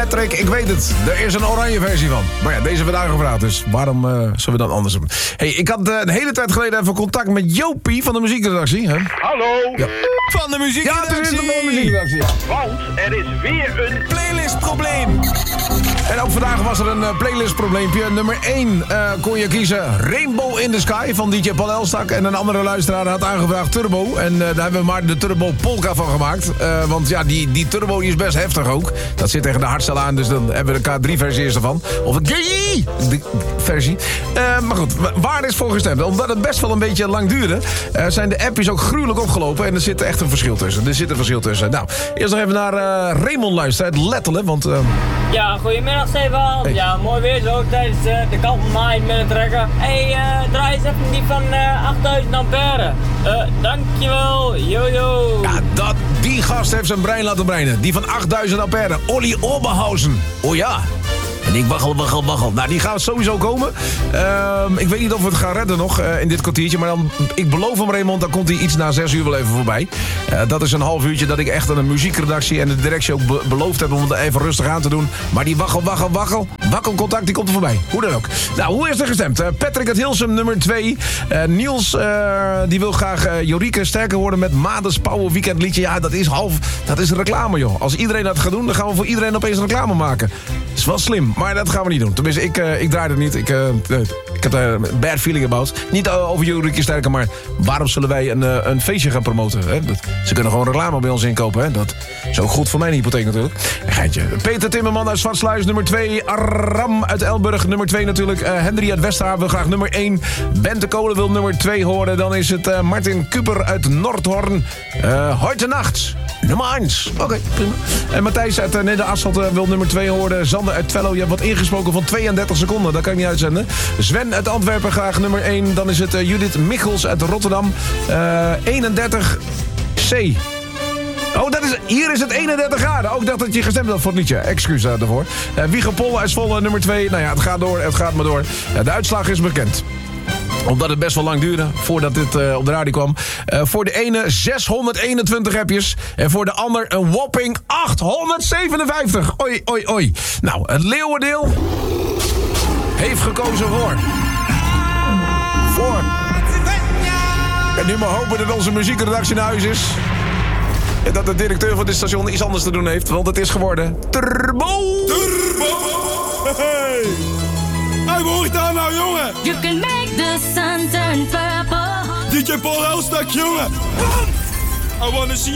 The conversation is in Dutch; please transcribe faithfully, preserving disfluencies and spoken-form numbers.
Patrick, ik weet het. Er is een oranje versie van. Maar ja, deze vandaag gevraagd, dus waarom uh, zullen we dan anders doen? Hey, ik had uh, een hele tijd geleden even contact met Jopie van de muziekredactie. Hè? Hallo. Ja. Van de muziekredactie. Ja, het is van de muziekredactie, ja. Want er is weer een playlistprobleem. En ook vandaag was er een uh, playlistprobleempje. Nummer één uh, kon je kiezen Rainbow in the Sky van D J Paul Elstak. En een andere luisteraar had aangevraagd Turbo. En uh, daar hebben we maar de Turbo Polka van gemaakt. Uh, want ja, die, die Turbo is best heftig ook. Dat zit tegen de hardstyle aan, dus dan hebben we de K drie versie eerst ervan. Of een gay versie. Uh, maar goed, waar is voor gestemd? Omdat het best wel een beetje lang duurde, uh, zijn de appjes ook gruwelijk opgelopen. En er zit echt een verschil tussen. Er zit een verschil tussen. Nou, eerst nog even naar uh, Raymond luisteren. Het Lettelen, want... Uh... Ja, goedemiddag Stefan. Hey. Ja, mooi weer zo tijdens uh, de Kaltenmaai met het trekken. Hé, hey, uh, draai eens even die van uh, achtduizend ampère. Uh, dankjewel, jojo. Ja, dat, die gast heeft zijn brein laten breinen. Die van achtduizend ampère. Olly Oberhausen. Oh ja. En ik waggel, waggel, waggel. Nou, die gaat sowieso komen. Uh, ik weet niet of we het gaan redden nog uh, in dit kwartiertje. Maar dan, ik beloof hem, Raymond, dan komt hij iets na zes uur wel even voorbij. Uh, dat is een half uurtje dat ik echt aan de muziekredactie en de directie ook be- beloofd heb om het even rustig aan te doen. Maar die waggel, waggel, waggel. Wakkelcontact, die komt er voorbij. Hoe dan ook. Nou, hoe is er gestemd? Uh, Patrick uit Hilsum, nummer twee. Uh, Niels, uh, die wil graag uh, Jorike sterker worden met Mades Power Weekend liedje. Ja, dat is half, dat is reclame, joh. Als iedereen dat gaat doen, dan gaan we voor iedereen opeens reclame maken. Dat is wel slim, maar dat gaan we niet doen. Tenminste, ik, uh, ik draai het niet. Ik, uh, ik heb daar een bad feeling about. Niet uh, over Jorike sterker, maar waarom zullen wij een, uh, een feestje gaan promoten? Hè? Dat, ze kunnen gewoon reclame bij ons inkopen. Hè? Dat is ook goed voor mijn hypotheek natuurlijk. Geintje. Peter Timmerman uit Zwartsluis, nummer twee. Aram uit Elburg, nummer twee natuurlijk. Uh, Hendry uit Westerhaven wil graag nummer één. Bente Kolen wil nummer twee horen. Dan is het uh, Martin Kuper uit Noordhoorn. Uh, Heute Nacht, nummer één. Oké, okay, prima. En Matthijs uit uh, Neder-Asselt uh, wil nummer twee horen. Zander uit Twello, je hebt wat ingesproken van tweeëndertig seconden. Dat kan ik niet uitzenden. Sven uit Antwerpen graag nummer één. Dan is het uh, Judith Michels uit Rotterdam. Uh, eenendertig C. Oh, dat is, hier is het eenendertig graden. Ook dacht dat je gestemd had voor het liedje. Excuus uh, daarvoor. Uh, Wieger Pol uit Zwolle, nummer twee. Nou ja, het gaat door, het gaat maar door. Uh, de uitslag is bekend. Omdat het best wel lang duurde voordat dit uh, op de radio kwam. Uh, voor de ene zeshonderdeenentwintig appjes. En voor de ander een whopping achthonderdzevenenvijftig. Oei, oei, oei. Nou, het leeuwendeel heeft gekozen voor... Voor... En nu maar hopen dat onze muziekredactie naar huis is. En dat de directeur van dit station iets anders te doen heeft. Want het is geworden... Turbo! Turbo! Hey! Hey, wat hoor ik daar nou, jongen? You can make the sun turn purple. D J Paul Elstak, jongen! I wanna see